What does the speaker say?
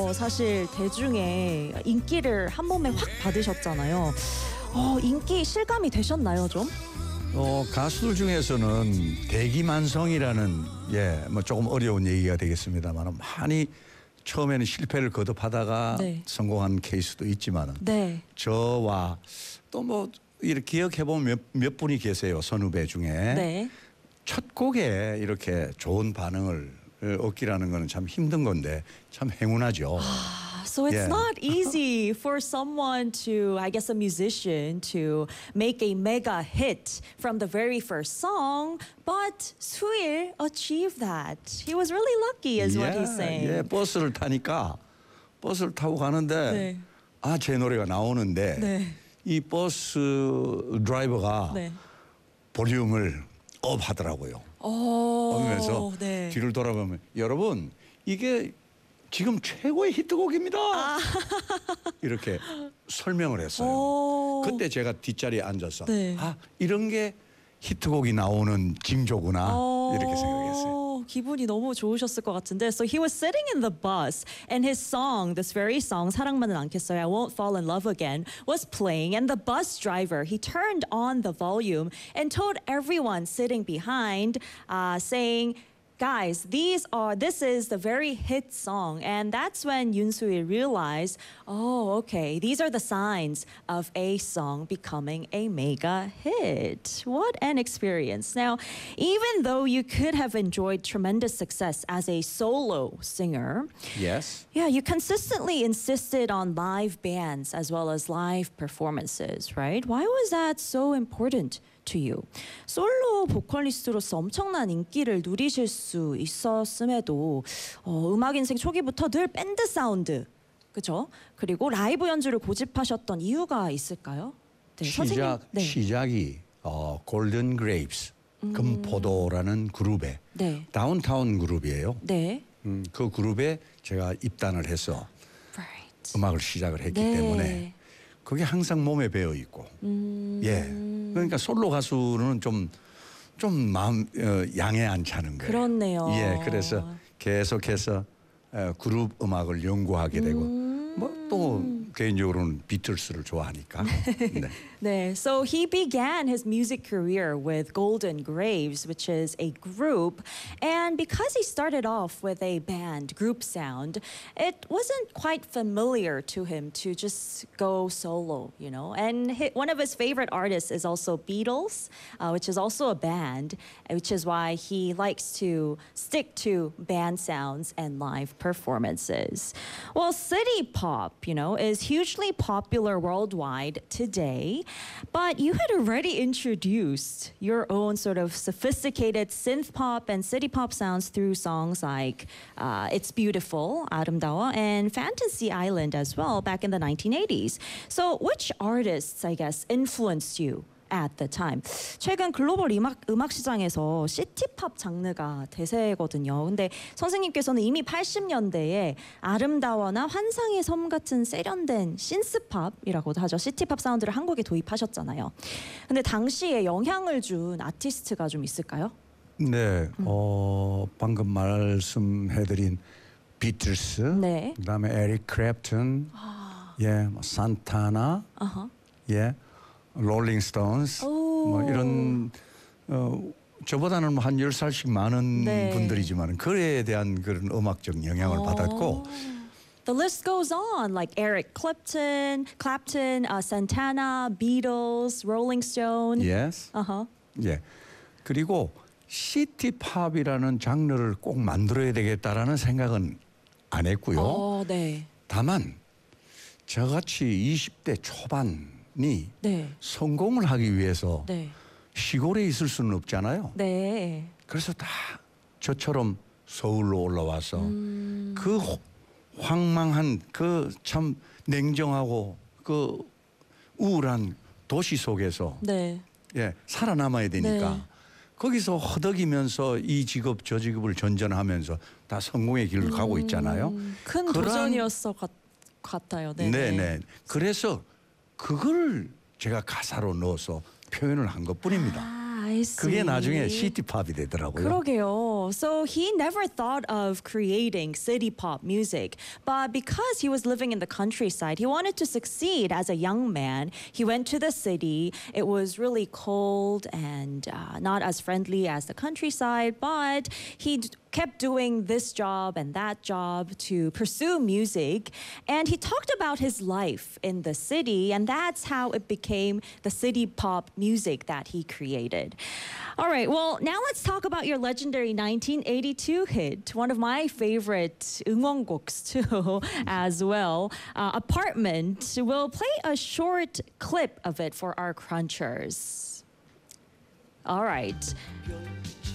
하시면서 사실 대중의 인기를 한 몸에 확 받으셨잖아요. 인기 실감이 되셨나요, 좀? 가수들 중에서는 대기만성이라는 뭐 조금 어려운 얘기가 되겠습니다만 많이 처음에는 실패를 거듭하다가 네. 성공한 케이스도 있지만 네. 저와 또 뭐 이렇게 기억해보면 몇 분이 계세요. 선후배 중에. 네. 첫 곡에 이렇게 좋은 반응을 얻기라는 거는 참 힘든 건데 참 행운하죠. So it's Yeah. not easy for someone to, I guess a musician, to make a mega hit from the very first song, but Suil achieved that. He was really lucky is what he's saying. 예, 버스를 타니까 버스를 타고 가는데 네. 제 노래가 나오는데 네. 이 버스 드라이버가 네. 볼륨을 업 하더라고요. 그러면서 네. 뒤를 돌아보면 여러분 이게 지금 최고의 히트곡입니다. 이렇게 설명을 했어요. 그때 제가 뒷자리에 앉아서 네. 이런 게 히트곡이 나오는 징조구나 이렇게 생각했어요. 기분이 너무 좋으셨을 것 같은데. So he was sitting in the bus and his song, this very song, 사랑만은 않겠어요, I Won't Fall in Love Again, was playing, and the bus driver, he turned on the volume and told everyone sitting behind, saying, guys, this is the very hit song. And that's when Yoon Soo-il realized, okay, these are the signs of a song becoming a mega hit. What an experience. Now, even though you could have enjoyed tremendous success as a solo singer, Yes. yeah, you consistently insisted on live bands as well as live performances, right? Why was that so important to you? 솔로 보컬리스트로서 엄청난 인기를 누리실 수 있었음에도 음악 인생 초기부터 늘 밴드 사운드, 그죠? 그리고 라이브 연주를 고집하셨던 이유가 있을까요? 네, 시작이 골든 그레이프스 금포도라는 그룹의 네. 다운타운 그룹이에요. 네. 그 그룹에 제가 입단을 해서 Right. 음악을 시작을 했기 네. 때문에 그게 항상 몸에 배어 있고, 그러니까 솔로 가수는 좀 마음 양에 안 차는 거예요. 그렇네요. 그래서 계속해서 그룹 음악을 연구하게 되고, 뭐 또 개인적으로는 비틀스를 좋아하니까. 네. 네, so he began his music career with Golden Graves, which is a group, and because he started off with a band group sound, it wasn't quite familiar to him to just go solo, you know. And one of his favorite artists is also Beatles, which is also a band, which is why he likes to stick to band sounds and live performances. Well, city pop, you know, is hugely popular worldwide today. But you had already introduced your own sort of sophisticated synth pop and city pop sounds through songs like It's Beautiful, 아름다워, and Fantasy Island as well back in the 1980s. So which artists, I guess, influenced you at the time? 최근 글로벌 음악 시장에서 시티팝 장르가 대세거든요. 근데 선생님께서는 이미 80년대에 아름다워나 환상의 섬 같은 세련된 신스팝이라고도 하죠. 시티팝 사운드를 한국에 도입하셨잖아요. 근데 당시에 영향을 준 아티스트가 좀 있을까요? 네, 방금 말씀해드린 비틀스, 네. 그다음에 에릭 크랩튼, 뭐 산타나, 롤링스톤스, 뭐 이런 저보다는 한 10살씩 많은 분들이지만 그에 대한 그런 음악적 영향을 받았고. The list goes on, like Eric Clapton, Santana, Beatles, Rolling Stone. Yes. 그리고 시티팝이라는 장르를 꼭 만들어야 되겠다라는 생각은 안 했고요. 네. 다만 저같이 20대 초반이 성공을 하기 위해서 시골에 있을 수는 없잖아요. 네. 그래서 다 저처럼 서울로 올라와서 그 황망한 그 참 냉정하고 그 우울한 도시 속에서 살아남아야 되니까 거기서 허덕이면서 이 직업 저 직업을 전전하면서 다 성공의 길을 가고 있잖아요. 큰 도전이었을 것 같아요. 네. 그래서 그걸 제가 가사로 넣어서 표현을 한 것뿐입니다. 그게 나중에 시티팝이 되더라고요. 그러게요. Oh, so he never thought of creating city pop music. But because he was living in the countryside, he wanted to succeed as a young man. He went to the city. It was really cold and not as friendly as the countryside, but he kept doing this job and that job to pursue music. And he talked about his life in the city, and that's how it became the city pop music that he created. All right, well, now let's talk about your legendary 1982 hit, one of my favorite 응원곡s too, as well. Apartment. We'll play a short clip of it for our crunchers. All right.